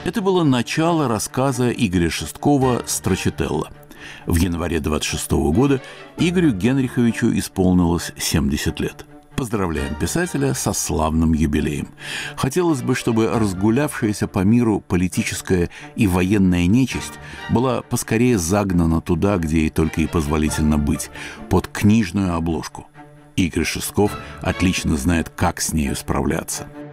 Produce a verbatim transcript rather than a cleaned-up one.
Это было начало рассказа Игоря Шесткова «Страчителла». В январе двадцать шестого года Игорю Генриховичу исполнилось семьдесят лет. Поздравляем писателя со славным юбилеем. Хотелось бы, чтобы разгулявшаяся по миру политическая и военная нечисть была поскорее загнана туда, где ей только и позволительно быть, под книжную обложку. Игорь Шестков отлично знает, как с нею справляться.